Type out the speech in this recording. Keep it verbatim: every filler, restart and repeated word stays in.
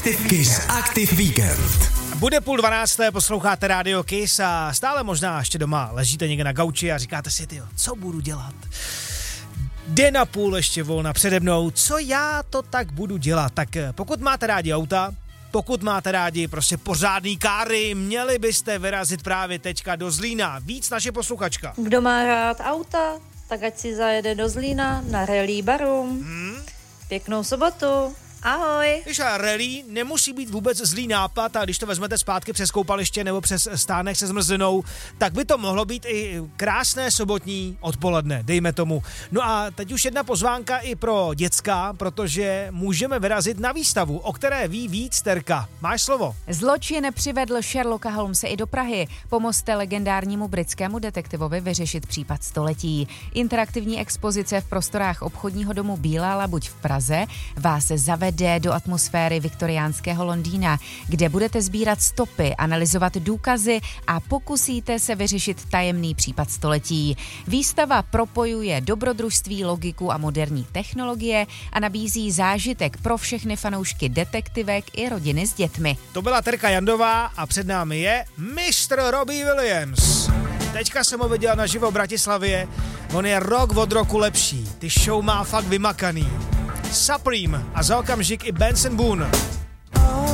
Active Kiss Active Weekend. Bude půl dvanácté, posloucháte Radio Kiss a stále možná ještě doma ležíte někde na gauči a říkáte si, tyjo, co budu dělat? Den a půl ještě volna přede mnou, co já to tak budu dělat? Tak pokud máte rádi auta, pokud máte rádi prostě pořádný káry, měli byste vyrazit právě teďka do Zlína. Víc naše posluchačka. Kdo má rád auta, tak ať si zajede do Zlína na Rally Barum. Hmm. Pěknou sobotu. Ahoj. Víš, a rally nemusí být vůbec zlý nápad a když to vezmete zpátky přes koupaliště nebo přes stánek se zmrzlinou, tak by to mohlo být i krásné sobotní odpoledne, dejme tomu. No a teď už jedna pozvánka i pro děcka, protože můžeme vyrazit na výstavu, o které ví víc Terka. Máš slovo? Zločin přivedl Sherlocka Holmese i do Prahy. Pomozte legendárnímu britskému detektivovi vyřešit případ století. Interaktivní expozice v prostorách obchodního domu Bílá labuť v Praze vás zavede jde do atmosféry viktoriánského Londýna, kde budete sbírat stopy, analyzovat důkazy a pokusíte se vyřešit tajemný případ století. Výstava propojuje dobrodružství, logiku a moderní technologie a nabízí zážitek pro všechny fanoušky detektivek i rodiny s dětmi. To byla Terka Jandová a před námi je mistr Robbie Williams. Teďka jsem ho viděl naživo v Bratislavě, on je rok od roku lepší, ty show má fakt vymakaný. Supreme a za okamžik i Benson Boone.